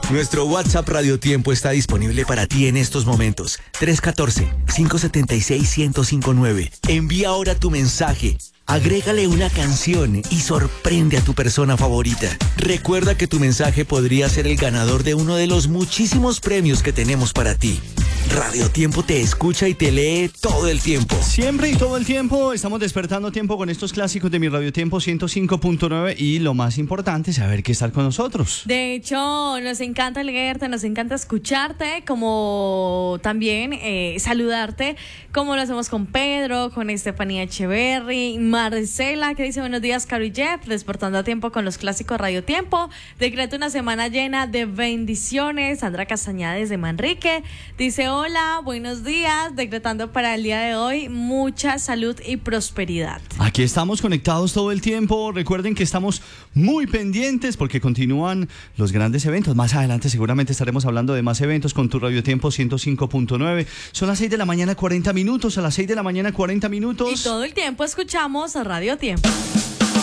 Nuestro WhatsApp Radio Tiempo está disponible para ti en estos momentos. 314-576-1059. Envía ahora tu mensaje. Agrégale una canción y sorprende a tu persona favorita. Recuerda que tu mensaje podría ser el ganador de uno de los muchísimos premios que tenemos para ti. Radio Tiempo te escucha y te lee todo el tiempo. Siempre y todo el tiempo estamos despertando tiempo con estos clásicos de mi Radio Tiempo 105.9 y lo más importante es saber que estar con nosotros. De hecho, nos encanta leerte, nos encanta escucharte, como también saludarte, como lo hacemos con Pedro, con Estefanía Echeverry, Marcela, que dice buenos días, Caro y Jeff, despertando a tiempo con los clásicos Radio Tiempo. Decreto una semana llena de bendiciones. Sandra Castañeda desde Manrique dice hola, buenos días, decretando para el día de hoy mucha salud y prosperidad. Aquí estamos conectados todo el tiempo. Recuerden que estamos muy pendientes porque continúan los grandes eventos. Más adelante seguramente estaremos hablando de más eventos con tu Radio Tiempo 105.9. Son las 6 de la mañana 40 minutos. A las 6 de la mañana 40 minutos. Y todo el tiempo escuchamos a Radio Tiempo.